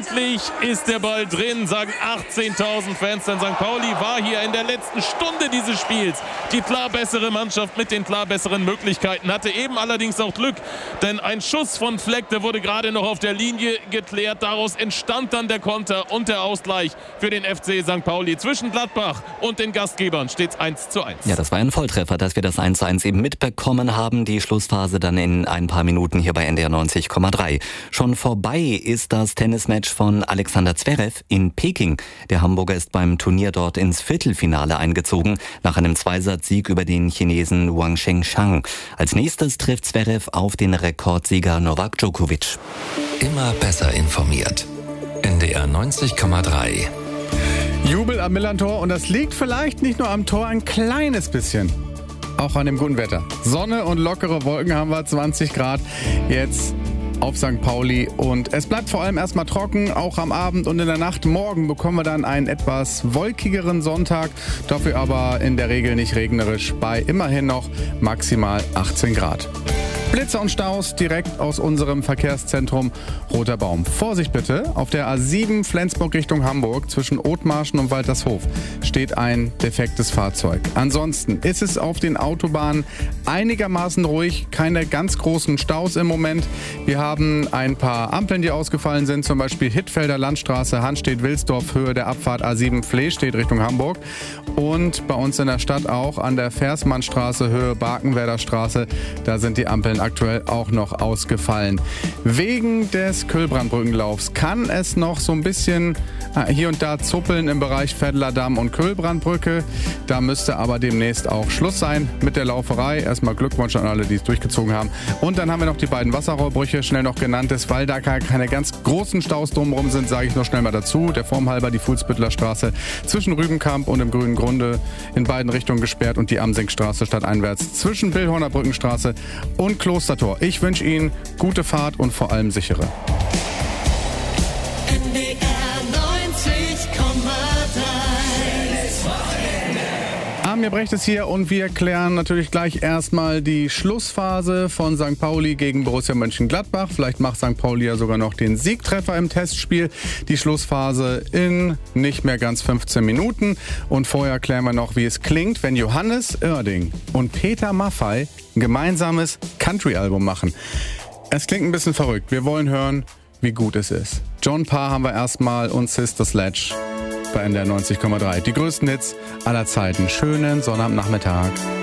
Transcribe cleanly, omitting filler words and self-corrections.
endlich ist der Ball drin, sagen 18.000 Fans, denn St. Pauli war hier in der letzten Stunde dieses Spiels die klar bessere Mannschaft mit den klar besseren Möglichkeiten, hatte eben allerdings auch Glück, denn ein Schuss von Fleck, der wurde gerade noch auf der Linie geklärt, daraus entstand dann der Konter und der Ausgleich für den FC St. Pauli. Zwischen Gladbach und den Gastgebern steht es 1:1. Ja, das war ein Volltreffer, dass wir das 1:1 eben mitbekommen haben. Die Schlussphase dann in ein paar Minuten hier bei NDR 90,3. Schon vorbei ist das Tennismatch von Alexander Zverev in Peking. Der Hamburger ist beim Turnier dort ins Viertelfinale eingezogen, nach einem Zweisatz-Sieg über den Chinesen Wang Shengshang. Als nächstes trifft Zverev auf den Rekordsieger Novak Djokovic. Immer besser informiert. NDR 90,3. Jubel am Millerntor, und das liegt vielleicht nicht nur am Tor, ein kleines bisschen auch an dem guten Wetter. Sonne und lockere Wolken haben wir, 20 Grad jetzt auf St. Pauli, und es bleibt vor allem erstmal trocken, auch am Abend und in der Nacht. Morgen bekommen wir dann einen etwas wolkigeren Sonntag, dafür aber in der Regel nicht regnerisch, bei immerhin noch maximal 18 Grad. Blitzer und Staus direkt aus unserem Verkehrszentrum Roter Baum. Vorsicht bitte, auf der A7 Flensburg Richtung Hamburg zwischen Othmarschen und Waltershof steht ein defektes Fahrzeug. Ansonsten ist es auf den Autobahnen einigermaßen ruhig, keine ganz großen Staus im Moment. Wir haben ein paar Ampeln, die ausgefallen sind, zum Beispiel Hittfelder Landstraße, Hanstedt-Wilsdorf, Höhe der Abfahrt A7 Flehstedt Richtung Hamburg, und bei uns in der Stadt auch an der Versmannstraße, Höhe Barkenwerder Straße, da sind die Ampeln aktuell auch noch ausgefallen. Wegen des Köhlbrandbrückenlaufs kann es noch so ein bisschen hier und da zuppeln im Bereich Veddler Damm und Köhlbrandbrücke. Da müsste aber demnächst auch Schluss sein mit der Lauferei. Erstmal Glückwunsch an alle, die es durchgezogen haben. Und dann haben wir noch die beiden Wasserrohrbrüche, schnell noch genanntes, weil da keine ganz großen Staus drumherum sind, sage ich noch schnell mal dazu. Der Form halber die Fuhlsbüttler Straße zwischen Rübenkamp und dem Grünen Grunde in beiden Richtungen gesperrt, und die Amsinkstraße stadteinwärts zwischen Billhorner Brückenstraße und Klostertor. Ich wünsche Ihnen gute Fahrt und vor allem sichere. Mir Brecht ist hier, und wir klären natürlich gleich erstmal die Schlussphase von St. Pauli gegen Borussia Mönchengladbach. Vielleicht macht St. Pauli ja sogar noch den Siegtreffer im Testspiel. Die Schlussphase in nicht mehr ganz 15 Minuten. Und vorher klären wir noch, wie es klingt, wenn Johannes Oerding und Peter Maffay ein gemeinsames Country-Album machen. Es klingt ein bisschen verrückt. Wir wollen hören, wie gut es ist. John Parr haben wir erstmal und Sister Sledge bei NDR 90,3. Die größten Hits aller Zeiten. Schönen Sonnabendnachmittag.